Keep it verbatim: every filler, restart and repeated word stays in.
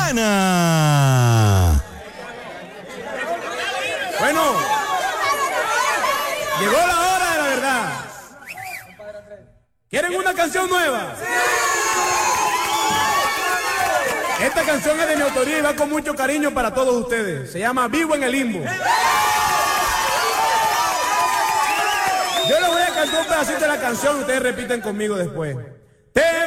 Urbana. Bueno, llegó la hora de la verdad. ¿Quieren una canción nueva? Esta canción es de mi autoría y va con mucho cariño para todos ustedes. Se llama Vivo en el Limbo. Yo les voy a cantar un pedacito de la canción y ustedes repiten conmigo después. Te